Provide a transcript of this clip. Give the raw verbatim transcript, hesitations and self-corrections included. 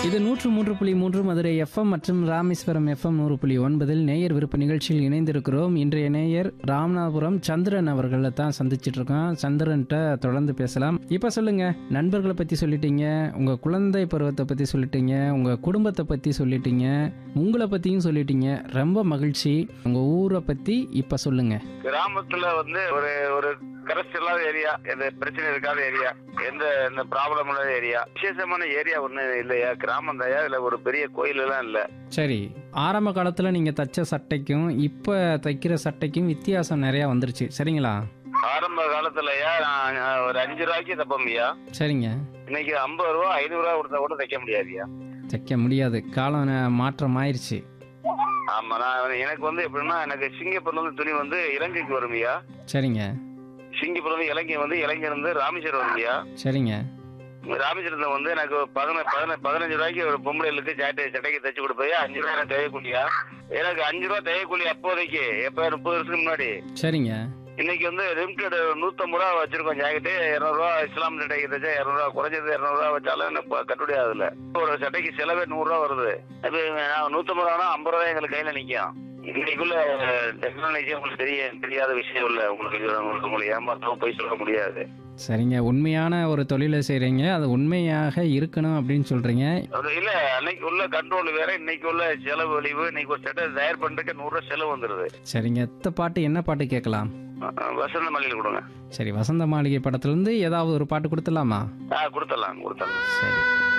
இது நூற்று மூன்று புள்ளி மூன்று மதுரை எஃப்எம் மற்றும் ராமேஸ்வரம் எஃப்எம் நூறு புள்ளி ஒன்பதில் நேயர் விருப்ப நிகழ்ச்சியில் இணைந்திருக்கிறோம். இன்றைய நேயர் ராமநாதபுரம் சந்திரன் அவர்களை தான் சந்திச்சிட்டு இருக்கோம். சந்திரன்கிட்ட தொடர்ந்து பேசலாம். இப்போ சொல்லுங்க, நண்பர்களை பற்றி சொல்லிட்டீங்க, உங்கள் குழந்தை பருவத்தை பற்றி சொல்லிட்டீங்க, உங்கள் குடும்பத்தை பற்றி சொல்லிட்டீங்க, உங்களை பற்றியும் சொல்லிட்டீங்க. ரொம்ப மகிழ்ச்சி. உங்கள் ஊரை பற்றி இப்போ சொல்லுங்க. கிராமத்துல வந்து ஒரு ஒரு கரஸ்ட் இல்லாத ஏரியா, எந்த பிரச்சனை இருக்காத ஏரியா, எந்த எந்த ப்ராப்ளம் இல்லாத ஏரியா, விசேஷமான ஏரியா ஒண்ணு இல்லையா, கிராமம் தாயா, இல்ல ஒரு பெரிய கோயில் எல்லாம் இல்ல. சரி, ஆரம்ப காலத்துல நீங்க தச்ச சட்டைக்கும் இப்ப தைக்கிற சட்டைக்கும் வித்தியாசம் நிறைய வந்துருச்சு, சரிங்களா? ஆரம்ப காலத்துலயா நான் ஒரு அஞ்சு ரூபாய்க்கு தப்போம்யா. சரிங்க. இன்னைக்கு ஐம்பது ரூபா ஐநூறு ரூபா கொடுத்தா கூட தைக்க முடியாதுயா. தைக்க முடியாது, காலம் மாற்றம் ஆயிருச்சு. ஆமா, நான் எனக்கு வந்து எப்படின்னா, எனக்கு சிங்கப்பூர்ல இருந்து துணி வந்து இலங்கைக்கு வரும்யா. சரிங்க. சிங்கப்பூர்ல இருந்து இலங்கை வந்து இலங்கை இருந்து ராமேஸ்வரம் வரும்யா. சரிங்க. ராமேஸ்வரத்துல வந்து எனக்கு பதின பதின பதினஞ்சு ரூபாய்க்கு ஒரு பொம்பளைகளுக்கு சட்டை சட்டைக்கு தைச்சு கொடுப்பேன். அஞ்சு ரூபாய் எனக்கு தையக்கூலியா. எனக்கு அஞ்சு ரூபா தையக்கூலி அப்போதைக்கு, எப்ப முப்பது வருஷத்துக்கு முன்னாடி. சரிங்க. இன்னைக்கு வந்து லிமிடெட் நூத்தம்பது ரூபா வச்சிருக்கோம் ஜாக்கெட்டு. இருநூறுவா இஸ்லாம் சட்டைக்கு தைச்சா இருநூறுவா, குறைஞ்சது இருநூறுவா வச்சாலும் எனக்கு கட்டுப்படி ஆகுதுல. ஒரு சட்டைக்கு செலவே நூறு ரூபா வருது. இப்போ நூத்தம்பது ரூபானா ஐம்பது ரூபாய் எங்களுக்கு கையில நிற்கும். இன்னைக்குள்ள டெக்னாலஜி உங்களுக்கு தெரிய தெரியாத விஷயம் இல்ல. உங்களுக்கு உங்களுக்கு உங்களை ஏமாத்தவும் போய் சொல்ல முடியாது. சரிங்க, உண்மையான ஒரு தொழிலை செய்றீங்க, அது உண்மையாக இருக்கணும் அப்படின்னு சொல்றீங்க. அது இல்ல, அன்னைக்கு உள்ள கண்ட்ரோல் வேற, இன்னைக்கு உள்ள செலவு வலிவு. இன்னைக்கு ஒரு சட்டை தயார் பண்றதுக்கு நூறு ரூபாய் செலவு வந்துருது. சரிங்க, எத்த பாட்டு என்ன பாட்டு கேட்கலாம்? வசந்த மாளிகை கொடுங்க. சரி, வசந்த மாளிகை படத்துல இருந்து ஏதாவது ஒரு பாட்டு கொடுத்துடலாமா? ஆ, கொடுத்துடலாம் கொடுத்துடலாம். சரி.